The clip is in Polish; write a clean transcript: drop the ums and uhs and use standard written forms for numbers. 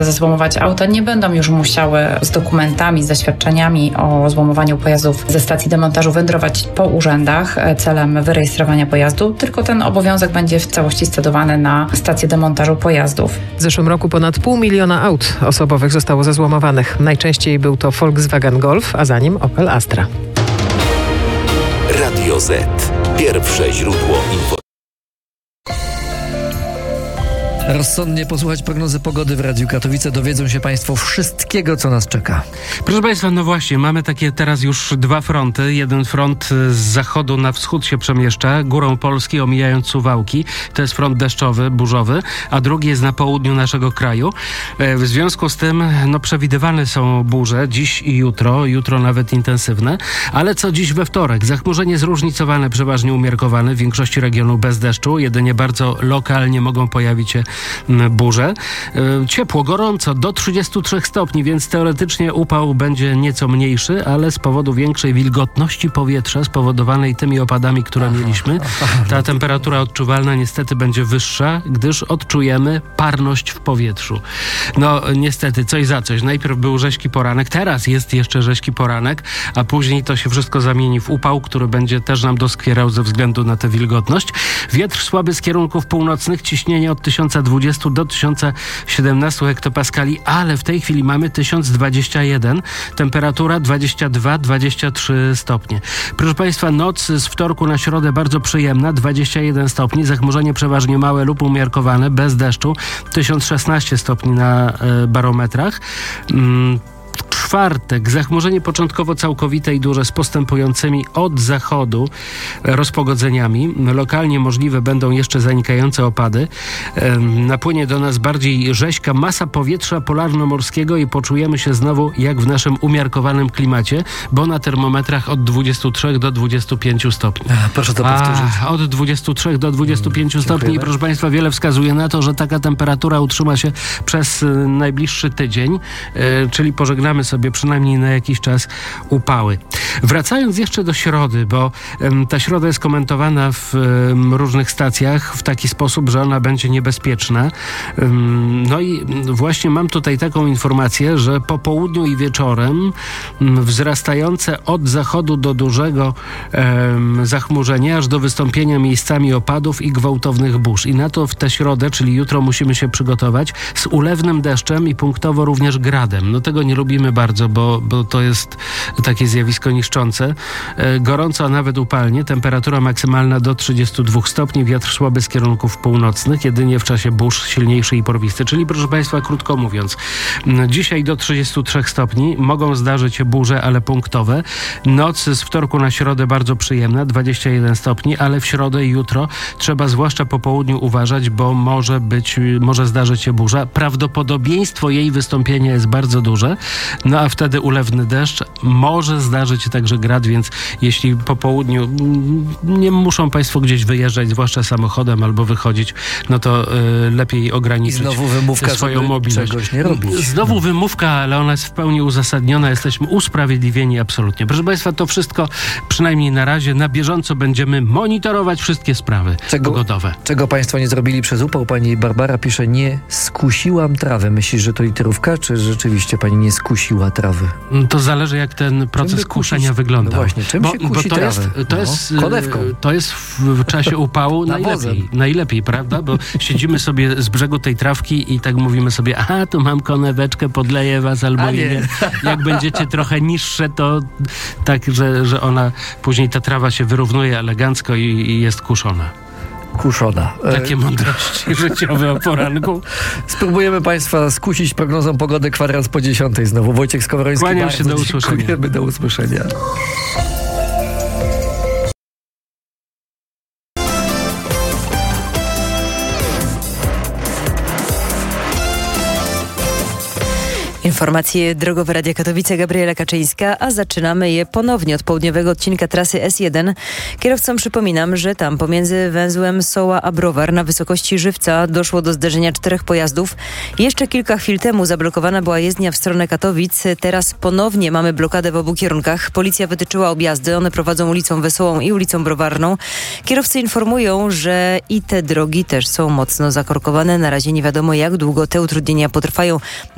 zezłomować auta, nie będą już musiały z dokumentami, z zaświadczeniami o złomowaniu pojazdów ze stacji demontażu wędrować po urzędach celem wyrejestrowania pojazdu, tylko ten obowiązek będzie w całości stosowany na stację demontażu pojazdów. W zeszłym roku ponad 500 000 aut osobowych zostało zezłomowanych. Najczęściej był to Volkswagen Golf, a za nim Opel Astra. Radio Z. Pierwsze źródło informacji. Rozsądnie posłuchać prognozy pogody w Radiu Katowice. Dowiedzą się Państwo wszystkiego, co nas czeka. Proszę Państwa, no właśnie, mamy takie teraz już dwa fronty. Jeden front z zachodu na wschód się przemieszcza, górą Polski, omijając Suwałki. To jest front deszczowy, burzowy, a drugi jest na południu naszego kraju. W związku z tym, przewidywane są burze dziś i jutro. Jutro nawet intensywne. Ale co dziś we wtorek? Zachmurzenie zróżnicowane, przeważnie umiarkowane. W większości regionu bez deszczu. Jedynie bardzo lokalnie mogą pojawić się burze. Ciepło, gorąco, do 33 stopni, więc teoretycznie upał będzie nieco mniejszy, ale z powodu większej wilgotności powietrza spowodowanej tymi opadami, które mieliśmy, ta temperatura odczuwalna niestety będzie wyższa, gdyż odczujemy parność w powietrzu. No niestety, coś za coś. Najpierw był rzeźki poranek, teraz jest jeszcze rzeźki poranek, a później to się wszystko zamieni w upał, który będzie też nam doskwierał ze względu na tę wilgotność. Wiatr słaby z kierunków północnych, ciśnienie od 1020 do 1017 hektopaskali, ale w tej chwili mamy 1021, temperatura 22-23 stopnie. Proszę Państwa, noc z wtorku na środę bardzo przyjemna, 21 stopni, zachmurzenie przeważnie małe lub umiarkowane, bez deszczu, 1016 stopni na barometrach. Czwartek, zachmurzenie początkowo całkowite i duże z postępującymi od zachodu rozpogodzeniami. Lokalnie możliwe będą jeszcze zanikające opady. Napłynie do nas bardziej rzeźka masa powietrza polarno-morskiego i poczujemy się znowu jak w naszym umiarkowanym klimacie, bo na termometrach od 23 do 25 stopni. Proszę to powtórzyć. Od 23 do 25 stopni. I proszę Państwa, wiele wskazuje na to, że taka temperatura utrzyma się przez najbliższy tydzień, czyli pożegnamy sobie przynajmniej na jakiś czas upały. Wracając jeszcze do środy, bo ta środa jest komentowana w różnych stacjach w taki sposób, że ona będzie niebezpieczna. No i właśnie mam tutaj taką informację, że po południu i wieczorem wzrastające od zachodu do dużego zachmurzenie, aż do wystąpienia miejscami opadów i gwałtownych burz. I na to w tę środę, czyli jutro, musimy się przygotować z ulewnym deszczem i punktowo również gradem. No tego nie lubimy bardzo, bo to jest takie zjawisko niszczące. Gorąco, a nawet upalnie. Temperatura maksymalna do 32 stopni. Wiatr słaby z kierunków północnych. Jedynie w czasie burz silniejszy i porwisty. Czyli proszę Państwa, krótko mówiąc, dzisiaj do 33 stopni. Mogą zdarzyć się burze, ale punktowe. Noc z wtorku na środę bardzo przyjemna. 21 stopni, ale w środę i jutro trzeba zwłaszcza po południu uważać, bo może zdarzyć się burza. Prawdopodobieństwo jej wystąpienia jest bardzo duże. No a wtedy ulewny deszcz, może zdarzyć się także grad, więc jeśli po południu nie muszą Państwo gdzieś wyjeżdżać, zwłaszcza samochodem albo wychodzić, no to lepiej ograniczyć swoją mobilność. Czegoś nie robić. Znowu wymówka, ale ona jest w pełni uzasadniona. Jesteśmy usprawiedliwieni absolutnie. Proszę Państwa, to wszystko przynajmniej na razie. Na bieżąco będziemy monitorować wszystkie sprawy pogodowe. Czego Państwo nie zrobili przez upał? Pani Barbara pisze, nie skusiłam trawy. Myślisz, że to literówka, czy rzeczywiście Pani nie skusiła trawy? To zależy, jak ten proces kuszenia wygląda. No właśnie, czym się kusi trawę? To jest w czasie upału najlepiej, prawda? Bo siedzimy sobie z brzegu tej trawki i tak mówimy sobie, aha, tu mam koneweczkę, podleję was, albo jak będziecie trochę niższe, to tak, że ona później ta trawa się wyrównuje elegancko i jest kuszona. Takie mądrości życiowe o poranku. Spróbujemy Państwa skusić prognozą pogody kwadrans po 10 znowu. Wojciech Skowroński, kłaniam się, do usłyszenia. Dziękujemy, do usłyszenia. Informacje drogowe Radia Katowice, Gabriela Kaczyńska, a zaczynamy je ponownie od południowego odcinka trasy S1. Kierowcom przypominam, że tam pomiędzy węzłem Soła a Browar na wysokości Żywca doszło do zderzenia 4 pojazdów. Jeszcze kilka chwil temu zablokowana była jezdnia w stronę Katowic. Teraz ponownie mamy blokadę w obu kierunkach. Policja wytyczyła objazdy. One prowadzą ulicą Wesołą i ulicą Browarną. Kierowcy informują, że i te drogi też są mocno zakorkowane. Na razie nie wiadomo, jak długo te utrudnienia potrwają.